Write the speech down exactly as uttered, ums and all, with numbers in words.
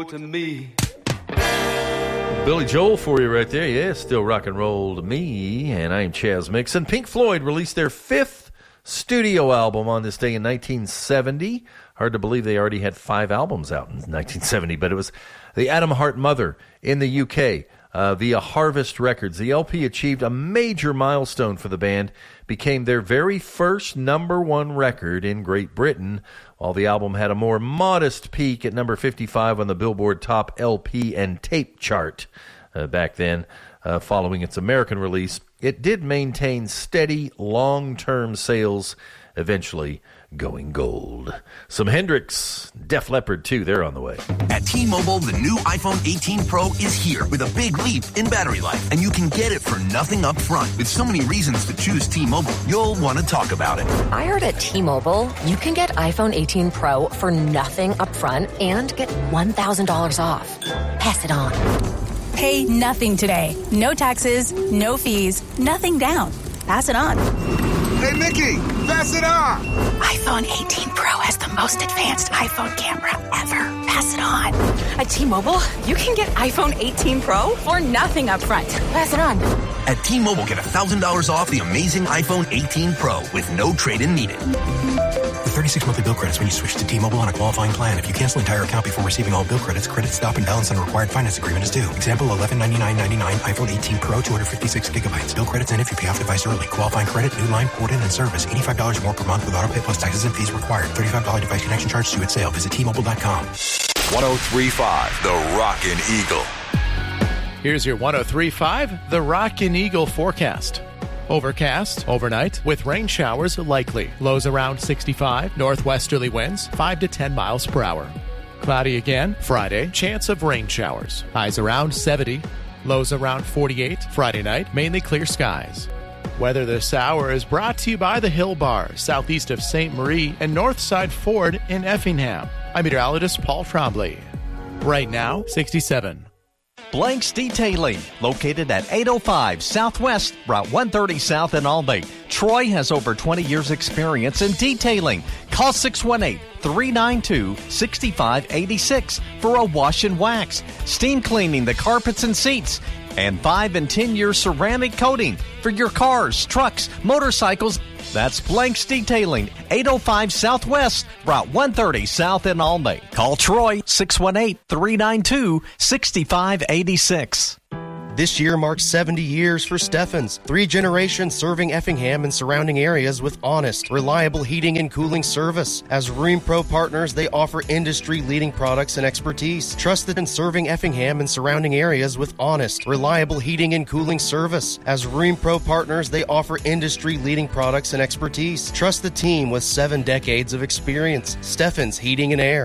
to me. Billy Joel for you right there. Yeah, still rock and roll to me. And I'm Chaz Mixon. Pink Floyd released their fifth studio album on this day in nineteen seventy. Hard to believe they already had five albums out in nineteen seventy, but it was the Atom Heart Mother in the U K uh, via Harvest Records. The L P achieved a major milestone for the band, became their very first number one record in Great Britain, while the album had a more modest peak at number fifty-five on the Billboard Top L P and Tape chart uh, back then. Uh, following its American release, it did maintain steady, long-term sales, eventually going gold. Some Hendrix, Def Leppard too, they're on the way. At T-Mobile, the new iPhone eighteen Pro is here with a big leap in battery life, and you can get it for nothing up front. With so many reasons to choose T-Mobile, you'll want to talk about it. I heard at T-Mobile, you can get iPhone eighteen Pro for nothing up front and get one thousand dollars off. Pass it on. Pay nothing today. No taxes, no fees, nothing down. Pass it on. Hey, Nikki, pass it on. iPhone eighteen Pro has the most advanced iPhone camera ever. Pass it on. At T-Mobile, you can get iPhone eighteen Pro for nothing up front. Pass it on. At T-Mobile, get one thousand dollars off the amazing iPhone eighteen Pro with no trade-in needed. With thirty-six monthly bill credits when you switch to T-Mobile on a qualifying plan. If you cancel entire account before receiving all bill credits, credit stop and balance on a required finance agreement is due. Example, eleven ninety-nine ninety-nine iPhone eighteen Pro, two hundred fifty-six gigabytes. Bill credits in if you pay off device early. Qualifying credit, new line, port in, and service. eighty-five dollars more per month with auto pay plus taxes and fees required. thirty-five dollars device connection charge due at sale. Visit T Mobile dot com. one oh three point five The Rockin' Eagle. Here's your one oh three point five The Rockin' Eagle forecast. Overcast overnight with rain showers likely. Lows around sixty-five. Northwesterly winds five to ten miles per hour. Cloudy again Friday. Chance of rain showers. Highs around seventy. Lows around forty-eight. Friday night, mainly clear skies. Weather this hour is brought to you by the Hill Bar, southeast of Saint Marie and Northside Ford in Effingham. I'm meteorologist Paul Trombley. Right now, sixty-seven. Blanks Detailing, located at eight oh five Southwest, Route one thirty South in Albany. Troy has over twenty years experience in detailing. Call six one eight, three nine two, six five eight six for a wash and wax, steam cleaning the carpets and seats, and five and ten year ceramic coating for your cars, trucks, motorcycles. That's Blanks Detailing, eight oh five Southwest, Route one thirty South in Albany. Call Troy, six one eight, three nine two, six five eight six. This year marks seventy years for Steffens, three generations serving Effingham and surrounding areas with honest, reliable heating and cooling service. As Rheem Pro partners, they offer industry-leading products and expertise. Trusted in serving Effingham and surrounding areas with honest, reliable heating and cooling service. As Rheem Pro partners, they offer industry-leading products and expertise. Trust the team with seven decades of experience. Steffens Heating and Air.